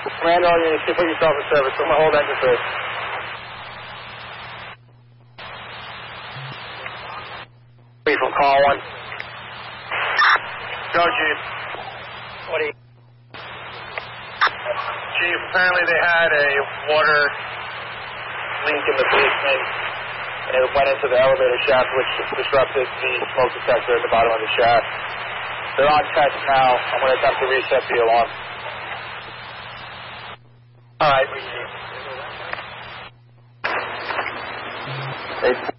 Command all units, put yourself in service. Put my hold engine first. From call 1. Go, Chief. What do you... Chief, apparently they had a water leak in the basement, and it went into the elevator shaft, which disrupted the smoke detector at the bottom of the shaft. They're on test now. I'm going to attempt to reset the alarm. All right.